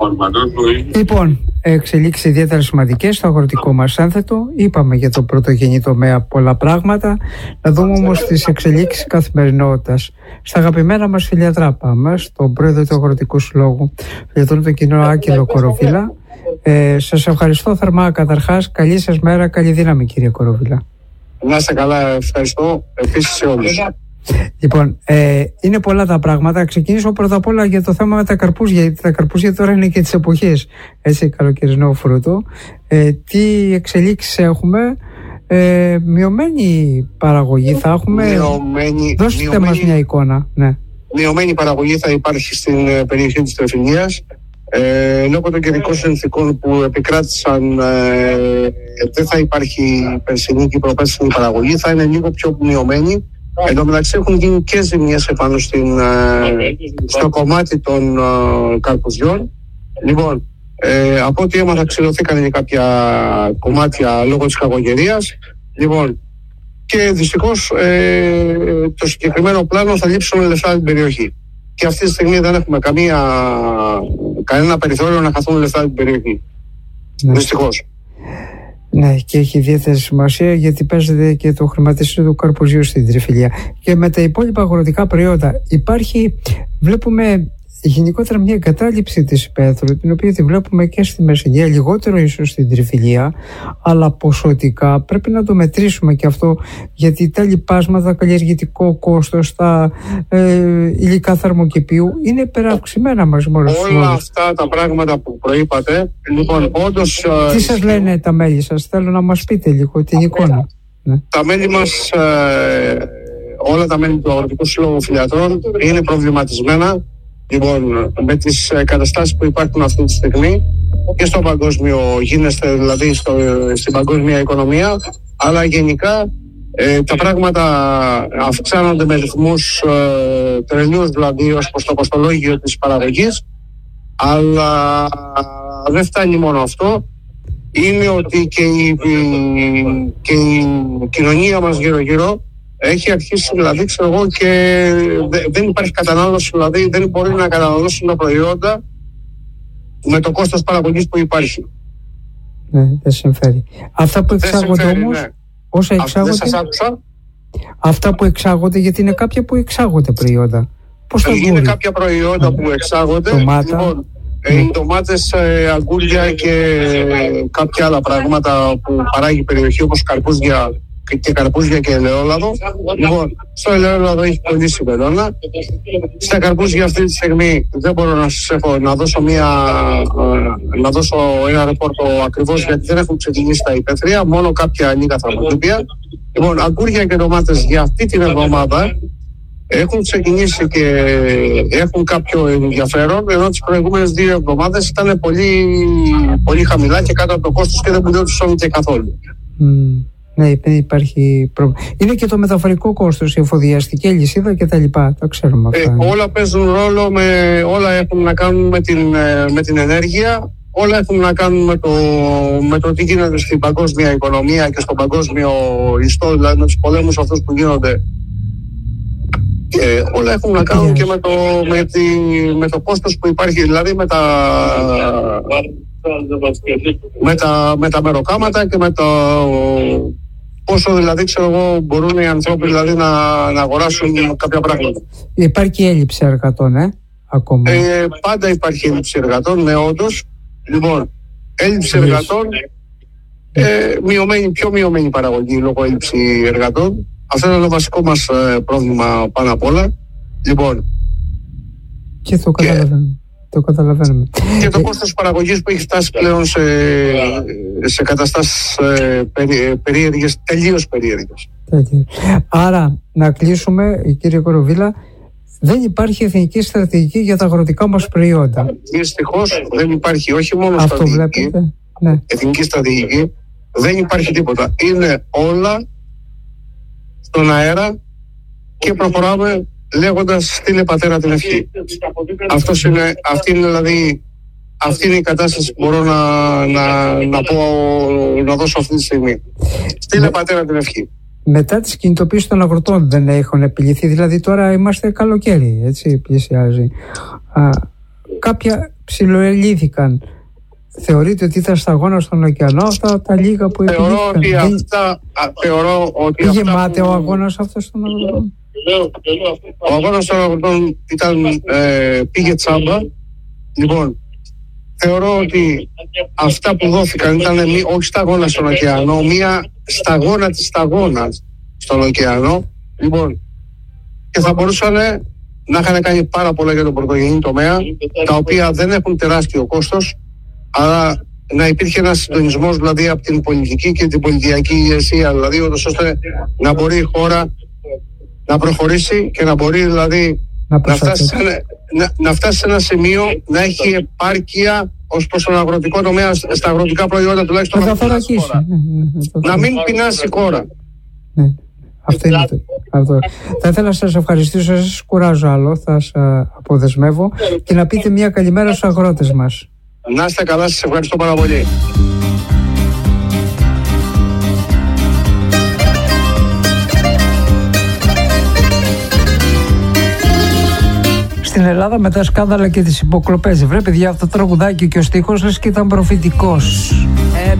Λοιπόν, εξελίξεις ιδιαίτερα σημαντικές στο αγροτικό μας άνθετο. Είπαμε για το πρωτογενή τομέα πολλά πράγματα. Να δούμε όμως τις εξελίξεις καθημερινότητας. Στα αγαπημένα μας φιλιατρά πάμε, στον πρόεδρο του Αγροτικού Συλλόγου Φιλιατρών του Κοινού, Άκυλο Κοροβίλα. Σας ευχαριστώ θερμά καταρχάς. Καλή σας μέρα, καλή δύναμη κύριε Κοροβίλα. Να είστε καλά, ευχαριστώ επίσης σε όλους. Λοιπόν, είναι πολλά τα πράγματα. Ξεκινήσω πρώτα απ' όλα για το θέμα με τα καρπούζια, γιατί τα καρπούζια τώρα είναι και τις εποχές, έτσι, καλοκαιρινό φρούτο. Τι εξελίξεις έχουμε? Μειωμένη παραγωγή θα έχουμε? Δώστε μας μια εικόνα. Ναι. Μειωμένη παραγωγή θα υπάρχει στην περιοχή της Τρεφιλίας. Λόγω των καιρικών συνθηκών που επικράτησαν, δεν θα υπάρχει περσινή και προπέρσινη παραγωγή, θα είναι λίγο πιο μειωμένη. Εν τω μεταξύ έχουν γίνει και ζημιές επάνω στο κομμάτι των καρπουζιών. Λοιπόν, από ό,τι έμαθα, ξυλωθήκαν και κάποια κομμάτια λόγω της κακοκαιρίας. Λοιπόν, και δυστυχώς το συγκεκριμένο πλάνο θα λείψουν λεφτά την περιοχή. Και αυτή τη στιγμή δεν έχουμε κανένα περιθώριο να χαθούν λεφτά την περιοχή. Ναι. Δυστυχώς. Ναι, και έχει ιδιαίτερη σημασία γιατί παίζεται και το χρηματιστήριο του καρπουζίου στην Τριφυλία. Και με τα υπόλοιπα αγροτικά προϊόντα βλέπουμε γενικότερα μια εγκατάλειψη της υπαίθρου, την οποία τη βλέπουμε και στη Μεσσηνία, λιγότερο ίσως στην Τριφυλία, αλλά ποσοτικά πρέπει να το μετρήσουμε και αυτό, γιατί τα λοιπάσματα, καλλιεργητικό κόστος, τα υλικά θερμοκηπίου είναι υπεραυξημένα μας μόνο. Όλα αυτά τα πράγματα που προείπατε, λοιπόν, όντως... Τι σας λένε τα μέλη σας? Θέλω να μας πείτε λίγο την εικόνα. Ναι. Τα μέλη μας, όλα τα μέλη του Αγροτικού Συλλόγου Φιλιατρών είναι προβληματισμένα, λοιπόν, με τις καταστάσεις που υπάρχουν αυτή τη στιγμή και στο παγκόσμιο γίνεστε, δηλαδή στην παγκόσμια οικονομία, αλλά γενικά τα πράγματα αυξάνονται με ρυθμούς τρελούς, δηλαδή ως προς το κοστολόγιο της παραγωγής, αλλά δεν φτάνει μόνο αυτό. Είναι ότι και η κοινωνία μας γύρω-γύρω έχει αρχίσει, δηλαδή, ξέρω εγώ, και δεν υπάρχει κατανάλωση, δηλαδή δεν μπορεί να καταναλώσουν τα προϊόντα με το κόστος παραγωγής που υπάρχει. Ναι, δεν συμφέρει. Αυτά που εξάγονται όμως, ναι. Όσα εξάγονται... Δεν σας άκουσα. Αυτά που εξάγονται, γιατί είναι κάποια που εξάγονται προϊόντα. Πώς το είναι κάποια προϊόντα που εξάγονται. Ντομάτα. Λοιπόν, οι ντομάτες, αγκούρια και κάποια άλλα πράγματα που παράγει η περιοχή, όπως καρπούζια και ελαιόλαδο. Λοιπόν, στο ελαιόλαδο έχει κολλήσει βελόνα. Στα καρπούζια αυτή τη στιγμή δεν μπορώ να σας έχω να δώσω ένα ρεπόρτο ακριβώς, γιατί δεν έχουν ξεκινήσει τα υπαίθρια, μόνο κάποια λίγα θερμοκήπια. Λοιπόν, αγκούρια και ντομάτες για αυτή την εβδομάδα έχουν ξεκινήσει και έχουν κάποιο ενδιαφέρον, ενώ τις προηγούμενες 2 εβδομάδες ήταν πολύ, πολύ χαμηλά και κάτω από το κόστος και δεν πουλιόντουσαν και καθόλου. Ναι, υπάρχει πρόβλημα. Είναι και το μεταφορικό κόστος, η εφοδιαστική αλυσίδα κτλ. Το ξέρουμε αυτά. Όλα παίζουν ρόλο, όλα έχουν να κάνουν με την ενέργεια, όλα έχουν να κάνουν με το τι γίνεται στην παγκόσμια οικονομία και στον παγκόσμιο ιστό, δηλαδή με τους πολέμους αυτούς που γίνονται. Και όλα έχουν να κάνουν και με το κόστος που υπάρχει, δηλαδή με τα μεροκάματα και με το πόσο, δηλαδή, ξέρω εγώ, μπορούν οι άνθρωποι, δηλαδή, να αγοράσουν κάποια πράγματα. Υπάρχει έλλειψη εργατών, ακόμα. Πάντα υπάρχει έλλειψη εργατών, ναι, όντως. Λοιπόν, έλλειψη εργατών, πιο μειωμένη παραγωγή λόγω έλλειψη εργατών. Αυτό είναι το βασικό μας πρόβλημα πάνω απ' όλα. Λοιπόν, και το καταλαβαίνουμε. Και το κόστος παραγωγής που έχει φτάσει πλέον σε καταστάσεις περίεργες, τελείως περίεργες. Άρα, να κλείσουμε, κύριε Κοροβίλα, δεν υπάρχει εθνική στρατηγική για τα αγροτικά μας προϊόντα. Δυστυχώς δεν υπάρχει, όχι μόνο στρατηγική, ναι. Εθνική στρατηγική, δεν υπάρχει τίποτα. Είναι όλα στον αέρα και προχωράμε λέγοντας στείλε πατέρα την ευχή. Αυτή είναι η κατάσταση που μπορώ να δώσω αυτή τη στιγμή. Στείλε πατέρα την ευχή. Μετά τις κινητοποίησεις των αγροτών δεν έχουν επιληθεί, δηλαδή τώρα είμαστε καλοκαίρι, έτσι, πλησιάζει. κάποια ψιλοελύθηκαν. Θεωρείτε ότι ήταν σταγόνα στον ωκεανό αυτά τα λίγα που επιλύθηκαν? Θεωρώ ότι πήγε μάταιο ο αγώνας αυτός των αγροτών. Ο αγώνας των αγροτών πήγε τσάμπα. Λοιπόν, θεωρώ ότι αυτά που δόθηκαν ήταν όχι σταγόνα στον ωκεανό, μία σταγόνα της σταγόνας στον ωκεανό. Λοιπόν, και θα μπορούσαν να είχαν κάνει πάρα πολλά για τον πρωτογενή τομέα, τα οποία δεν έχουν τεράστιο κόστος, αλλά να υπήρχε ένας συντονισμός δηλαδή από την πολιτική και την πολιτιακή ηγεσία, δηλαδή ώστε να μπορεί η χώρα να προχωρήσει και να μπορεί δηλαδή να φτάσει σε ένα σημείο να έχει επάρκεια ως προς τον αγροτικό τομέα, στα αγροτικά προϊόντα τουλάχιστον να μην πεινάσει η χώρα. Αυτό είναι αυτό. Θα ήθελα να σας ευχαριστήσω, σας κουράζω άλλο, θα σας αποδεσμεύω και να πείτε μια καλημέρα στους αγρότες μας. Να είστε καλά, σας ευχαριστώ πάρα πολύ. Στην Ελλάδα με τα σκάνδαλα και τις υποκλοπές, βρε παιδιά, αυτό το τραγουδάκι και ο στίχος λες και ήταν προφητικός.